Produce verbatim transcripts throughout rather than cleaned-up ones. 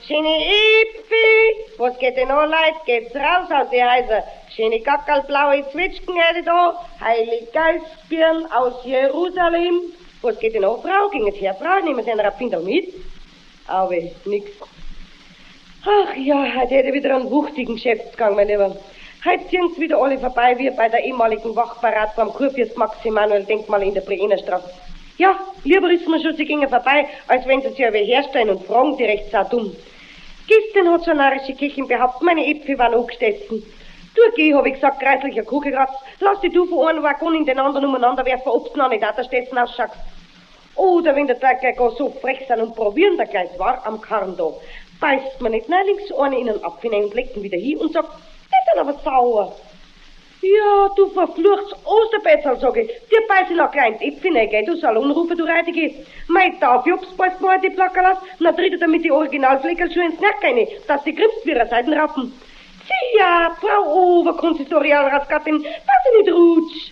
Schöne Ipfi, was geht denn an, Leute? Geht's raus aus die Häuser. Schöne gackerlblaue Zwetschgen hätte da, Heilig Geistbirn aus Jerusalem. Was geht denn an, Frau? Ging es her, Frau? Nehmen Sie einen Rapindel mit? Aber nix. Ach ja, heute hätte ich wieder einen wuchtigen Geschäftsgang, mein Lieber. Heute ziehen sie wieder alle vorbei, wie bei der ehemaligen Wachparat beim Kurfürst Max-Emanuel-Denkmal in der Brienerstraße. Ja, lieber ist mir schon, sie gingen vorbei, als wenn sie sich aber herstellen und fragen, die recht sau dumm. Gestern hat so eine narische Kirchen behauptet, meine Äpfel waren angestessen. Du, geh, hab ich gesagt, kreislicher Kugelratz, lass dich du von einem Waggon in den anderen umeinander werfen, ob du noch nicht auch der Stessen ausschaust. Oder wenn der Tag gleich so frech sind und probieren, der gleich war am Karren da, beißt man nicht neulich eine in den Apfel hinein und legt ihn wieder hin und sagt, das ist aber sauer. Ja, du verfluchst Osterbetzel, sag ich. Dir beiß ich noch klein Äpfel rein, gell, du Salonrufer, du Reitige. Mei, da, jobst bald mal die Plackerlass, dann tritt er damit die Originalfleckerl ins Nack rein, dass die grimst wie ihre Seitenrappen. Sieh ja, Frau Oberkonsistorialratsgattin, dass sie nicht rutsch.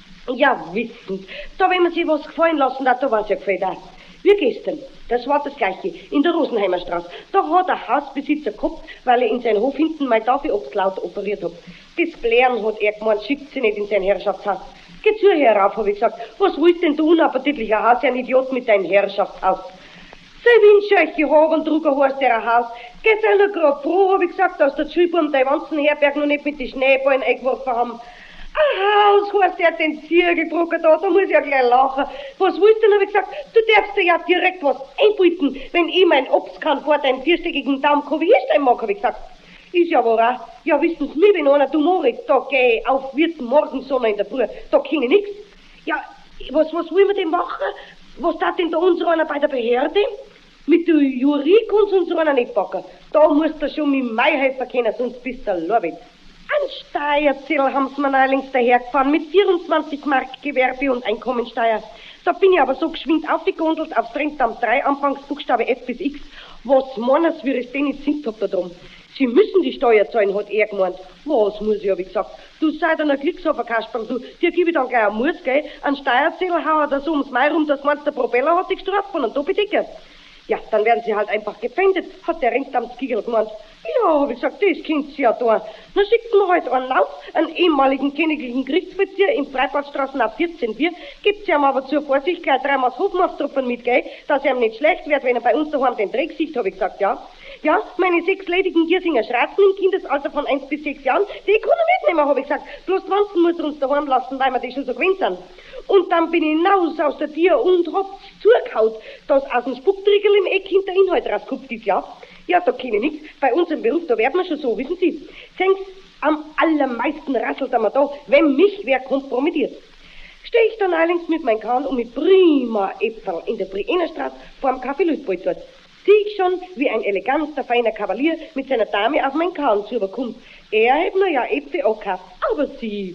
Ja, wissend, da wenn man sich was gefallen lassen hat, da war's ja gefällt auch. Wie gestern, das war das Gleiche, in der Rosenheimer Straße. Da hat der Hausbesitzer gehabt, weil er in seinen Hof hinten mal dafür ob's laut operiert hat. Das Blären hat er gemeint, schickt sie nicht in sein Herrschaftshaus. Geh zu herauf, hab ich gesagt. Was willst denn du, unappetitlicher Haus, ein Idiot mit deinem Herrschaftshaus? Sei Windscheuche, Habendrucker heißt der Haus. Geh sei nur grad froh, hab ich gesagt, dass der Schulbuben dein Wanzenherberg noch nicht mit den Schneeballen eingeworfen haben. Ein Haus heißt der den Zirkeldrucker da, da muss ich ja gleich lachen. Was willst du denn, hab ich gesagt, du darfst dir ja direkt was einbieten, wenn ich mein Obstkorn vor deinem vierstöckigen Daumen Kuvierstein mag, hab ich gesagt. Ist ja wohl auch. Ja, wissen Sie, mir, wenn einer, du Moritz, da geh ich auf Wirt Morgensonne in der Früh, da kann ich nix. Ja, was, was will man denn machen? Was tat denn da unser einer bei der Behörde? Mit der Jury kann's unser einer nicht packen. Da musst du schon mit Mai helfen können, sonst bist du Lorwitz. Ein Steuerzettel haben sie mir neulich dahergefahren mit vierundzwanzig Mark Gewerbe- und Einkommensteuer. Da bin ich aber so geschwind aufgegondelt aufs Trennstamm drei, Anfangsbuchstabe F bis X. Was meinen Sie, wie ich denn nicht singt hab da drum? Sie müssen die Steuer zahlen, hat er gemeint. Was muss ich, hab ich gesagt. Du sei dann ein Glückshafer, Kasperl, du. Dir gib ich dann gleich einen Muss, gell? Ein Steuerzettel hau er so ums Mai rum, dass meinst, der Propeller hat dich gestraft von einem Doppeldecker. Ja, dann werden sie halt einfach gefändet, hat der Rentamtskiegel gemeint. Ja, hab ich gesagt, das kennt sie ja da. Dann schickt mir halt einen Lauf, einen ehemaligen königlichen Gerichtsvollzieher in Freifahrtstraßen auf vierzehn vier, gibt sie ihm aber zur Vorsicht gleich dreimal Hofmannstruppen mit, gell, dass er ihm nicht schlecht wird, wenn er bei uns daheim den Dreck sieht, hab ich gesagt, ja. Ja, meine sechs ledigen Giersinger Schratzen im Kindesalter von eins bis sechs Jahren, die kann er mitnehmen, hab ich gesagt. Bloß Wanzen muss er uns daheim lassen, weil wir die schon so gewöhnt sind. Und dann bin ich hinaus aus der Tür und hab's zugehaut, dass aus dem Spucktriegel im Eck hinter Inhalt rauskommt ist, ja. Ja, da kenne ich nichts. Bei unserem Beruf, da werden wir schon so, wissen Sie. Sehen Sie, am allermeisten rasselt wir da, wenn mich wer kompromittiert. Stehe ich dann allerdings mit meinem Kahn und mit prima Äpfel in der Brienerstraße vor dem Café Lütbold dort. Sieh ich schon, wie ein eleganter, feiner Kavalier mit seiner Dame auf meinen Kahn zuüberkommt. Er hat mir ja Äpfel angekauft, aber sie...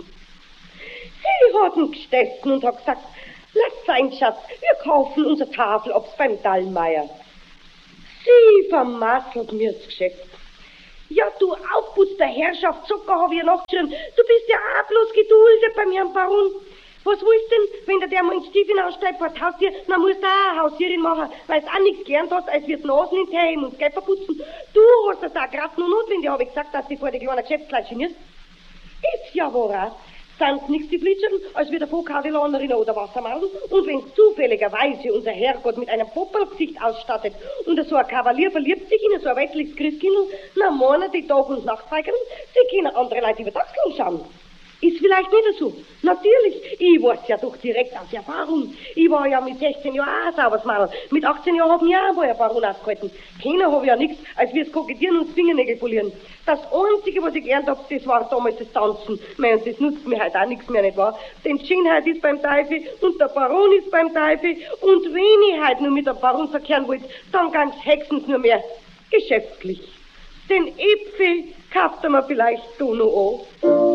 Sie hat ihn gestessen und hat gesagt, lass sein, Schatz, wir kaufen unsere Tafel ob's beim Dallmeier. Sie vermasselt mir das Geschäft. Ja, du Aufputz der Herrschaft, Zucker, hab ich ja nachgeschrien. Du bist ja auch bloß geduldet beim Herrn Baron. Was willst denn, wenn der der mal in Stiefel hinaussteigt vor das Haustier, dann musst du auch eine Hausierin machen, weil du auch nichts gelernt hast, als wird Nasen in die Hände und Geld verputzen. Du hast das auch gerade nur notwendig, hab ich gesagt, dass du vor die kleinen Geschäftsleute genierst. Ist ja wohl auch. Sind's nix die Flitschern, als wir der Vogtkadelanderin oder Wassermann. Und wenn zufälligerweise unser Herrgott mit einem Poppelgesicht ausstattet und so ein Kavalier verliebt sich in so ein weißliches Christkindl, na meinen die Tag- und Nachtzeigern, sie können andere Leute über das schauen. Ist vielleicht nicht so. Natürlich, ich weiß ja doch direkt aus Erfahrung. Ich war ja mit sechzehn Jahren auch ein sauberes Mädel. Mit achtzehn Jahren hab ich auch einmal ein Baron ausgehalten. Keiner hab ja nichts, als wir es kokettieren und Fingernägel polieren. Das Einzige, was ich gelernt hab, das war damals das Tanzen. Mei, und das nutzt mir halt auch nichts mehr, nicht wahr? Denn Schönheit ist beim Teufel und der Baron ist beim Teufel. Und wenn ich halt nur mit dem Baron verkehren wollt, dann ganz hexen's nur mehr geschäftlich. Den Äpfel kauft er mir vielleicht so noch an.